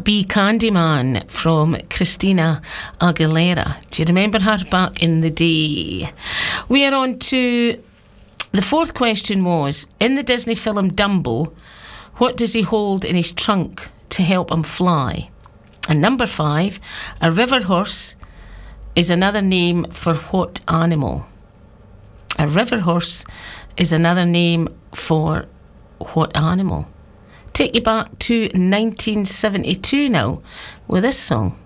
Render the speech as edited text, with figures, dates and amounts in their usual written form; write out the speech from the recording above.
Be Candyman from Christina Aguilera. Do you remember her back in the day? We are on to the fourth question was, in the Disney film Dumbo, what does he hold in his trunk to help him fly? And number 5, a river horse is another name for what animal? A river horse is another name for what animal? Take you back to 1972 now with this song.